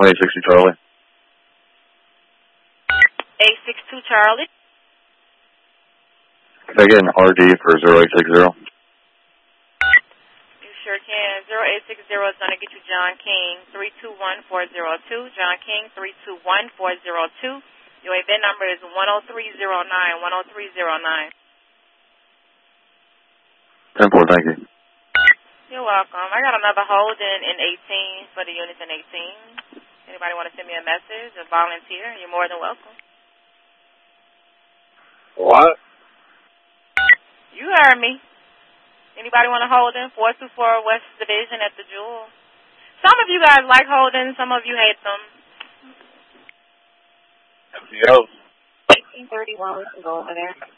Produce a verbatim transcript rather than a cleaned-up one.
eight six two Charlie. eight six two Charlie. Can I get an R D for zero eight six zero? You sure can. zero eight six zero is going to get you John King, three two one four zero two. John King, three two one four zero two. Your event number is one oh three zero nine, one oh three zero nine. ten four, thank you. You're welcome. I got another hold in, in eighteen for the units in eighteen. Anybody want to send me a message or volunteer? You're more than welcome. What? You heard me. Anybody want to hold in four two four West Division at the Jewel? Some of you guys like holding, some of you hate them. Yo. eighteen thirty-one, we can go over there.